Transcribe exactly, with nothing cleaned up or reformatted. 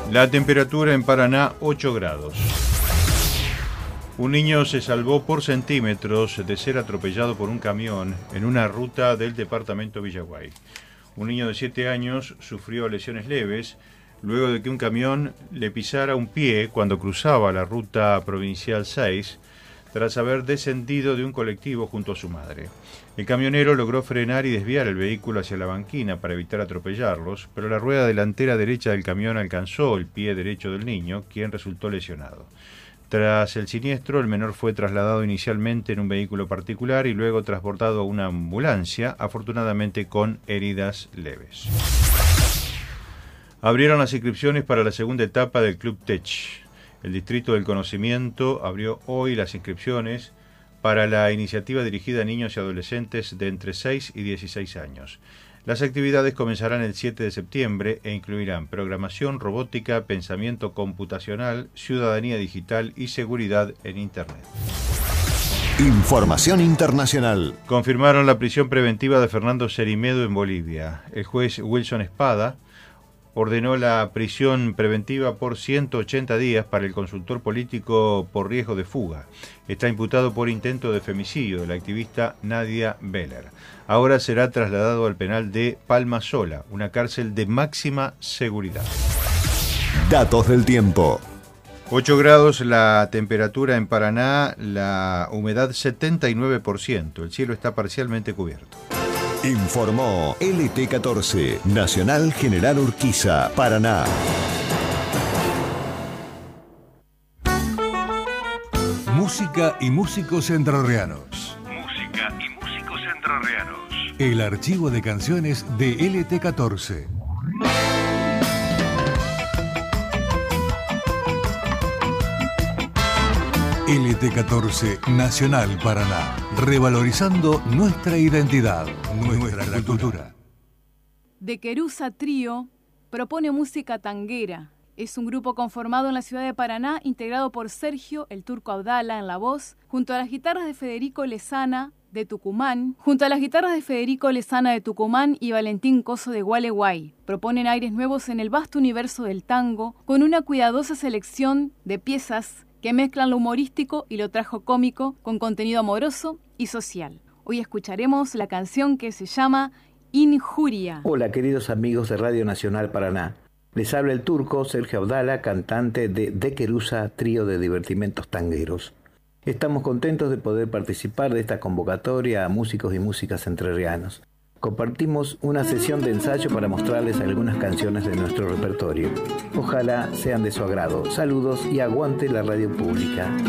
La temperatura en Paraná, ocho grados. Un niño se salvó por centímetros de ser atropellado por un camión en una ruta del departamento Villaguay. Un niño de siete años sufrió lesiones leves luego de que un camión le pisara un pie cuando cruzaba la ruta provincial seis, tras haber descendido de un colectivo junto a su madre. El camionero logró frenar y desviar el vehículo hacia la banquina para evitar atropellarlos, pero la rueda delantera derecha del camión alcanzó el pie derecho del niño, quien resultó lesionado. Tras el siniestro, el menor fue trasladado inicialmente en un vehículo particular y luego transportado a una ambulancia, afortunadamente con heridas leves. Abrieron las inscripciones para la segunda etapa del Club Tech. El Distrito del Conocimiento abrió hoy las inscripciones para la iniciativa dirigida a niños y adolescentes de entre seis y dieciséis años. Las actividades comenzarán el siete de septiembre e incluirán programación, robótica, pensamiento computacional, ciudadanía digital y seguridad en Internet. Información internacional. Confirmaron la prisión preventiva de Fernando Cerimedo en Bolivia. El juez Wilson Espada ordenó la prisión preventiva por ciento ochenta días para el consultor político por riesgo de fuga. Está imputado por intento de femicidio de la activista Nadia Beller. Ahora será trasladado al penal de Palma Sola, una cárcel de máxima seguridad. Datos del tiempo. ocho grados la temperatura en Paraná, la humedad setenta y nueve por ciento. El cielo está parcialmente cubierto. Informó L T catorce, Nacional General Urquiza, Paraná. Música y músicos entrerrianos. Música y músicos entrerrianos. El archivo de canciones de L T catorce. L T catorce Nacional Paraná, revalorizando nuestra identidad, nuestra, nuestra cultura. De Querusa Trío propone música tanguera. Es un grupo conformado en la ciudad de Paraná, integrado por Sergio, el Turco Abdala en la voz, junto a las guitarras de Federico Lezana de Tucumán, junto a las guitarras de Federico Lezana de Tucumán y Valentín Coso de Gualeguay. Proponen aires nuevos en el vasto universo del tango, con una cuidadosa selección de piezas que mezclan lo humorístico y lo tragicómico con contenido amoroso y social. Hoy escucharemos la canción que se llama Injuria. Hola queridos amigos de Radio Nacional Paraná. Les habla el turco Sergio Abdala, cantante de De Querusa, trío de divertimentos tangueros. Estamos contentos de poder participar de esta convocatoria a músicos y músicas entrerrianos. Compartimos una sesión de ensayo para mostrarles algunas canciones de nuestro repertorio. Ojalá sean de su agrado. Saludos y aguante la radio pública.